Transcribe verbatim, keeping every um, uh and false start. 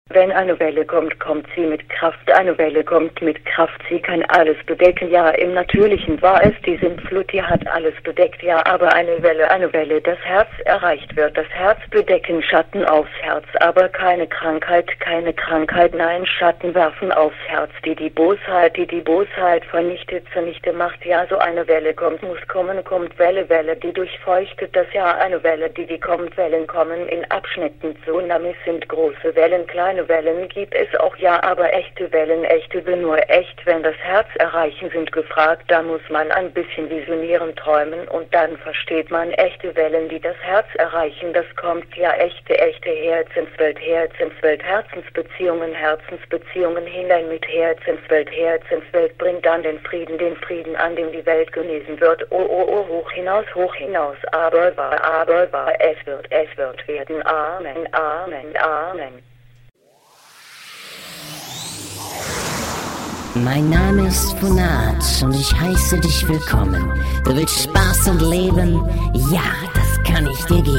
Wenn eine Welle kommt, kommt sie mit Kraft. Eine Welle kommt mit Kraft. Sie kann alles bedecken. Ja, im Natürlichen war es die Sintflut, die hat alles bedeckt. Ja, aber eine Welle, eine Welle, das Herz erreicht wird. Das Herz bedecken, Schatten aufs Herz. Aber keine Krankheit, keine Krankheit. Nein, Schatten werfen aufs Herz. Die die Bosheit, die die Bosheit vernichtet, zunichte macht. Ja, so eine Welle kommt, muss kommen, kommt Welle, Welle, die durchfeuchtet das Jahr. Eine Welle, die die kommt, Wellen kommen in Abschnitten. Tsunamis sind große Wellen, kleine Wellen gibt es auch, ja, aber echte Wellen, echte will nur echt, wenn das Herz erreichen, sind gefragt, da muss man ein bisschen visionieren, träumen und dann versteht man echte Wellen, die das Herz erreichen, das kommt, ja, echte, echte Herzenswelt, Herzenswelt, Herzensbeziehungen, Herzensbeziehungen hinein mit Herzenswelt, Herzenswelt bringt dann den Frieden, den Frieden, an dem die Welt genesen wird, oh, oh, oh, hoch hinaus, hoch hinaus, aber war, aber war, es wird, es wird werden, Amen, Amen, Amen. Mein Name ist Funat und ich heiße dich willkommen. Du willst Spaß und Leben? Ja, das kann ich dir geben.